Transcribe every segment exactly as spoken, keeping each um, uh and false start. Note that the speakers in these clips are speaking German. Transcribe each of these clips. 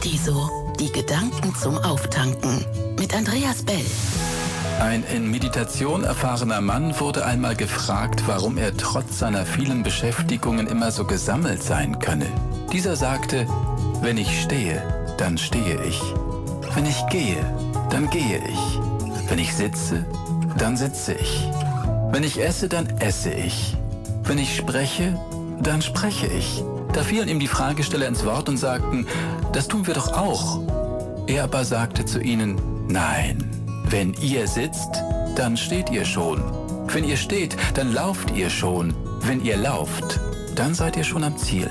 Paradiso. Die Gedanken zum Auftanken. Mit Andreas Bell. Ein in Meditation erfahrener Mann wurde einmal gefragt, warum er trotz seiner vielen Beschäftigungen immer so gesammelt sein könne. Dieser sagte: Wenn ich stehe, dann stehe ich. Wenn ich gehe, dann gehe ich. Wenn ich sitze, dann sitze ich. Wenn ich esse, dann esse ich. Wenn ich spreche, dann spreche ich. Da fielen ihm die Fragesteller ins Wort und sagten: Das tun wir doch auch. Er aber sagte zu ihnen: Nein, wenn ihr sitzt, dann steht ihr schon. Wenn ihr steht, dann lauft ihr schon. Wenn ihr lauft, dann seid ihr schon am Ziel.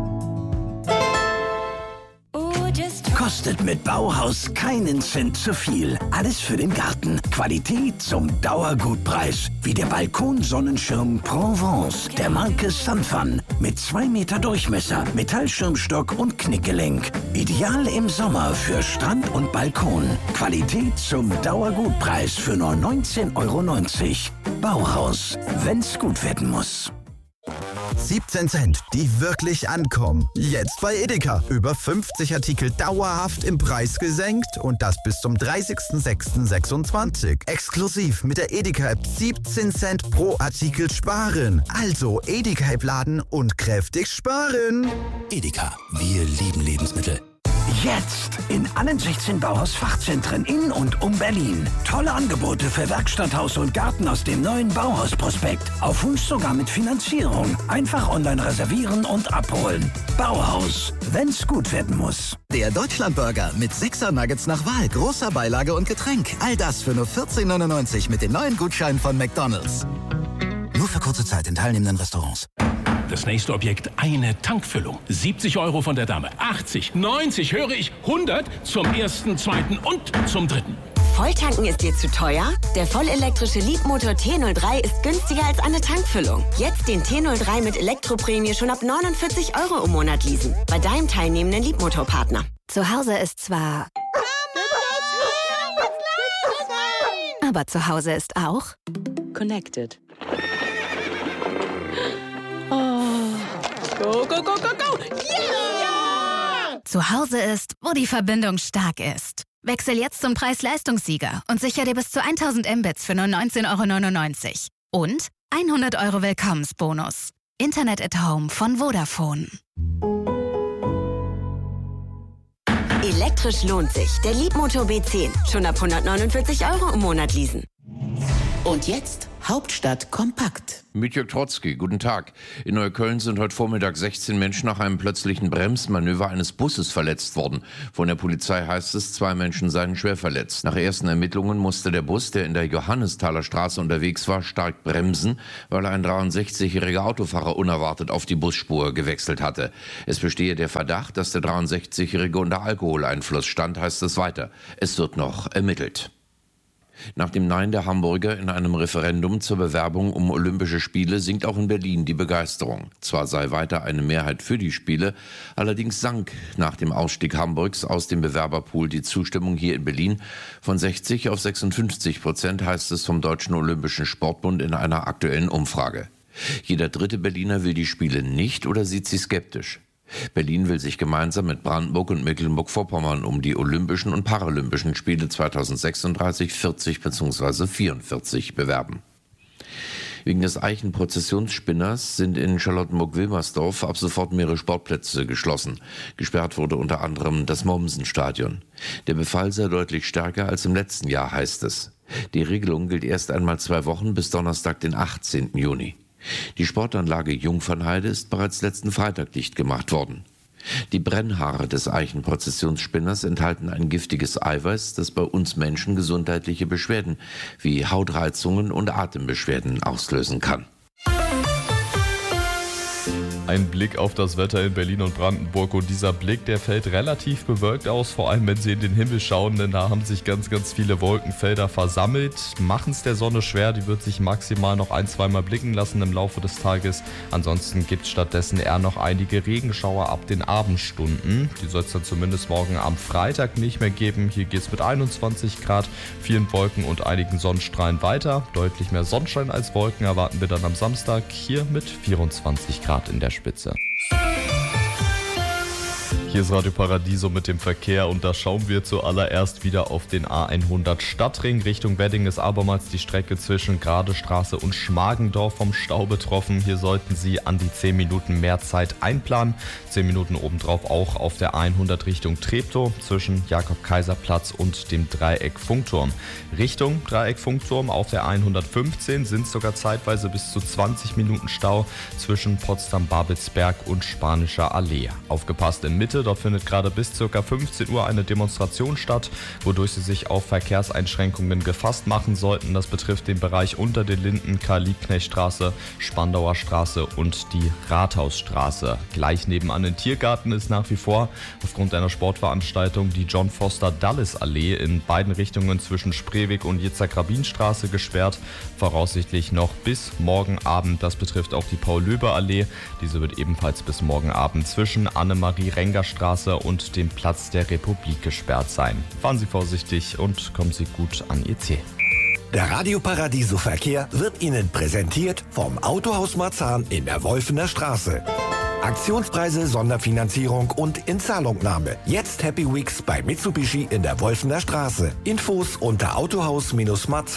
Kostet mit Bauhaus keinen Cent zu viel. Alles für den Garten. Qualität zum Dauergutpreis. Wie der Balkonsonnenschirm Provence der Marke Sunfun. Mit zwei Meter Durchmesser, Metallschirmstock und Knickgelenk. Ideal im Sommer für Strand und Balkon. Qualität zum Dauergutpreis für nur neunzehn Euro neunzig. Bauhaus, wenn's gut werden muss. siebzehn Cent, die wirklich ankommen. Jetzt bei Edeka. Über fünfzig Artikel dauerhaft im Preis gesenkt und das bis zum dreißigsten sechsten sechsundzwanzig. Exklusiv mit der Edeka-App siebzehn Cent pro Artikel sparen. Also Edeka-App laden und kräftig sparen. Edeka, wir lieben Lebensmittel. Jetzt in allen sechzehn Bauhaus-Fachzentren in und um Berlin. Tolle Angebote für Werkstatthaus und Garten aus dem neuen Bauhaus-Prospekt. Auf Wunsch sogar mit Finanzierung. Einfach online reservieren und abholen. Bauhaus, wenn's gut werden muss. Der Deutschlandburger mit sechser Nuggets nach Wahl, großer Beilage und Getränk. All das für nur vierzehn neunundneunzig mit den neuen Gutscheinen von McDonald's. Nur für kurze Zeit in teilnehmenden Restaurants. Das nächste Objekt, eine Tankfüllung. siebzig Euro von der Dame, achtzig, neunzig, höre ich, hundert zum ersten, zweiten und zum dritten. Volltanken ist dir zu teuer? Der vollelektrische Leapmotor T null drei ist günstiger als eine Tankfüllung. Jetzt den T null drei mit Elektroprämie schon ab neunundvierzig Euro im Monat leasen. Bei deinem teilnehmenden Leapmotor-Partner. Zu Hause ist zwar... Aber zu Hause ist auch... Connected. Go, go, go, go, go! Yeah! Zu Hause ist, wo die Verbindung stark ist. Wechsel jetzt zum Preis-Leistungssieger und sicher dir bis zu tausend Mbits für nur neunzehn Euro neunundneunzig. Und hundert Euro Willkommensbonus. Internet at Home von Vodafone. Elektrisch lohnt sich. Der Leapmotor B zehn. Schon ab hundertneunundvierzig Euro im Monat leasen. Und jetzt Hauptstadt kompakt. Mit Jörg Trotzki, guten Tag. In Neukölln sind heute Vormittag sechzehn Menschen nach einem plötzlichen Bremsmanöver eines Busses verletzt worden. Von der Polizei heißt es, zwei Menschen seien schwer verletzt. Nach ersten Ermittlungen musste der Bus, der in der Johannesthaler Straße unterwegs war, stark bremsen, weil ein dreiundsechzigjähriger Autofahrer unerwartet auf die Busspur gewechselt hatte. Es bestehe der Verdacht, dass der dreiundsechzigjährige unter Alkoholeinfluss stand, heißt es weiter. Es wird noch ermittelt. Nach dem Nein der Hamburger in einem Referendum zur Bewerbung um Olympische Spiele sinkt auch in Berlin die Begeisterung. Zwar sei weiter eine Mehrheit für die Spiele, allerdings sank nach dem Ausstieg Hamburgs aus dem Bewerberpool die Zustimmung hier in Berlin. Von sechzig auf sechsundfünfzig Prozent heißt es vom Deutschen Olympischen Sportbund in einer aktuellen Umfrage. Jeder dritte Berliner will die Spiele nicht oder sieht sie skeptisch. Berlin will sich gemeinsam mit Brandenburg und Mecklenburg-Vorpommern um die Olympischen und Paralympischen Spiele zweitausendsechsunddreißig, vierzig bzw. vierundvierzig bewerben. Wegen des Eichenprozessionsspinners sind in Charlottenburg-Wilmersdorf ab sofort mehrere Sportplätze geschlossen. Gesperrt wurde unter anderem das Mommsen-Stadion. Der Befall sei deutlich stärker als im letzten Jahr, heißt es. Die Regelung gilt erst einmal zwei Wochen bis Donnerstag, den achtzehnten Juni. Die Sportanlage Jungfernheide ist bereits letzten Freitag dicht gemacht worden. Die Brennhaare des Eichenprozessionsspinners enthalten ein giftiges Eiweiß, das bei uns Menschen gesundheitliche Beschwerden wie Hautreizungen und Atembeschwerden auslösen kann. Ein Blick auf das Wetter in Berlin und Brandenburg und dieser Blick, der fällt relativ bewölkt aus, vor allem wenn Sie in den Himmel schauen, denn da haben sich ganz, ganz viele Wolkenfelder versammelt, machen es der Sonne schwer, die wird sich maximal noch ein-, zweimal blicken lassen im Laufe des Tages. Ansonsten gibt es stattdessen eher noch einige Regenschauer ab den Abendstunden. Die soll es dann zumindest morgen am Freitag nicht mehr geben. Hier geht es mit einundzwanzig Grad, vielen Wolken und einigen Sonnenstrahlen weiter. Deutlich mehr Sonnenschein als Wolken erwarten wir dann am Samstag hier mit vierundzwanzig Grad in der Spitze. Hier ist Radio Paradiso mit dem Verkehr und da schauen wir zuallererst wieder auf den A hundert Stadtring. Richtung Wedding ist abermals die Strecke zwischen Gradestraße und Schmargendorf vom Stau betroffen. Hier sollten Sie an die zehn Minuten mehr Zeit einplanen. zehn Minuten obendrauf auch auf der A hundert Richtung Treptow zwischen Jakob-Kaiser-Platz und dem Dreieck Funkturm. Richtung Dreieck Funkturm auf der A hundertfünfzehn sind sogar zeitweise bis zu zwanzig Minuten Stau zwischen Potsdam-Babelsberg und Spanischer Allee. Aufgepasst in Mitte. Dort findet gerade bis ca. fünfzehn Uhr eine Demonstration statt, wodurch Sie sich auf Verkehrseinschränkungen gefasst machen sollten. Das betrifft den Bereich unter den Linden, Karl-Liebknecht-Straße, Spandauer Straße und die Rathausstraße. Gleich nebenan den Tiergarten ist nach wie vor aufgrund einer Sportveranstaltung die John Foster Dulles Allee in beiden Richtungen zwischen Spreeweg und Yitzhak-Rabin-Straße gesperrt. Voraussichtlich noch bis morgen Abend. Das betrifft auch die Paul-Löbe-Allee. Diese wird ebenfalls bis morgen Abend zwischen Annemarie-Renger-Straße und dem Platz der Republik gesperrt sein. Fahren Sie vorsichtig und kommen Sie gut an Ihr Ziel. Der Radio Paradiso Verkehr wird Ihnen präsentiert vom Autohaus Marzahn in der Wolfener Straße. Aktionspreise, Sonderfinanzierung und Inzahlungnahme. Jetzt Happy Weeks bei Mitsubishi in der Wolfener Straße. Infos unter autohaus Bindestrich marzahn